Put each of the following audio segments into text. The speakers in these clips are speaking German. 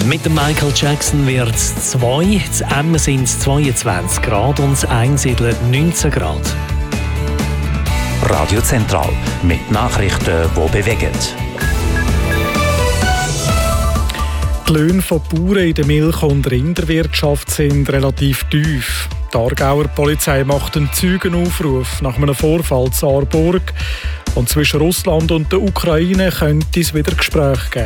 Mit dem Michael Jackson wird es 2, in Emmen sind es 22 Grad und in Einsiedeln 19 Grad. Radio Zentral mit Nachrichten, die bewegen. Die Löhne von Bauern in der Milch- und Rinderwirtschaft sind relativ tief. Die Aargauer Polizei macht einen Zeugenaufruf nach einem Vorfall in Aarburg. Und zwischen Russland und der Ukraine könnte es wieder Gespräche geben.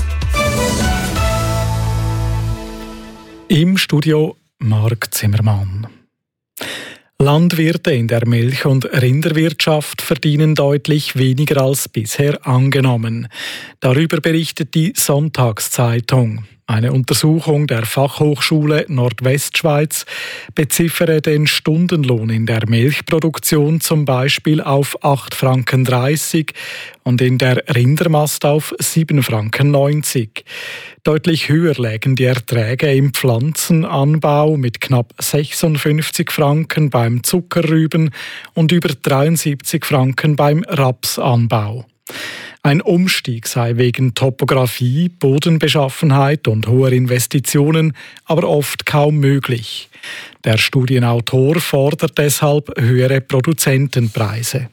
Im Studio Marc Zimmermann. Landwirte in der Milch- und Rinderwirtschaft verdienen deutlich weniger als bisher angenommen. Darüber berichtet die Sonntagszeitung. Eine Untersuchung der Fachhochschule Nordwestschweiz beziffere den Stundenlohn in der Milchproduktion zum Beispiel auf 8,30 Franken und in der Rindermast auf 7,90 Franken. Deutlich höher lägen die Erträge im Pflanzenanbau mit knapp 56 Franken beim Zuckerrüben und über 73 Franken beim Rapsanbau. Ein Umstieg sei wegen Topographie, Bodenbeschaffenheit und hoher Investitionen aber oft kaum möglich. Der Studienautor fordert deshalb höhere Produzentenpreise.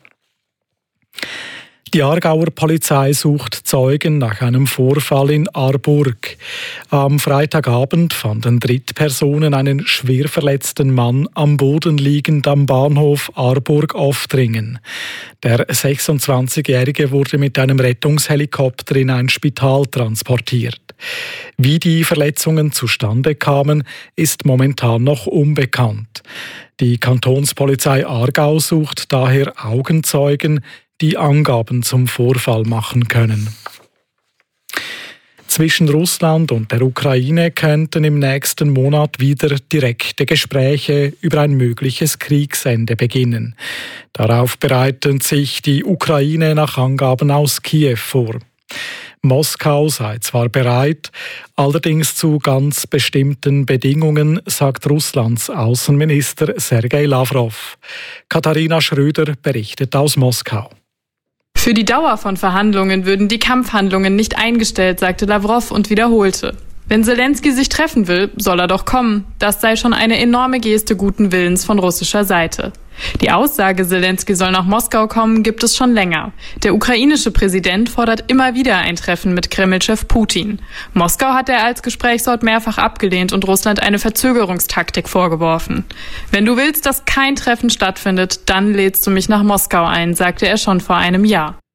Die Aargauer Polizei sucht Zeugen nach einem Vorfall in Aarburg. Am Freitagabend fanden Drittpersonen einen schwer verletzten Mann am Boden liegend am Bahnhof Aarburg-Oftringen. Der 26-Jährige wurde mit einem Rettungshelikopter in ein Spital transportiert. Wie die Verletzungen zustande kamen, ist momentan noch unbekannt. Die Kantonspolizei Aargau sucht daher Augenzeugen, die Angaben zum Vorfall machen können. Zwischen Russland und der Ukraine könnten im nächsten Monat wieder direkte Gespräche über ein mögliches Kriegsende beginnen. Darauf bereitet sich die Ukraine nach Angaben aus Kiew vor. Moskau sei zwar bereit, allerdings zu ganz bestimmten Bedingungen, sagt Russlands Außenminister Sergei Lavrov. Katharina Schröder berichtet aus Moskau. Für die Dauer von Verhandlungen würden die Kampfhandlungen nicht eingestellt, sagte Lavrov und wiederholte. Wenn Selenskyj sich treffen will, soll er doch kommen. Das sei schon eine enorme Geste guten Willens von russischer Seite. Die Aussage, Selenskyj soll nach Moskau kommen, gibt es schon länger. Der ukrainische Präsident fordert immer wieder ein Treffen mit Kreml-Chef Putin. Moskau hat er als Gesprächsort mehrfach abgelehnt und Russland eine Verzögerungstaktik vorgeworfen. Wenn du willst, dass kein Treffen stattfindet, dann lädst du mich nach Moskau ein, sagte er schon vor einem Jahr.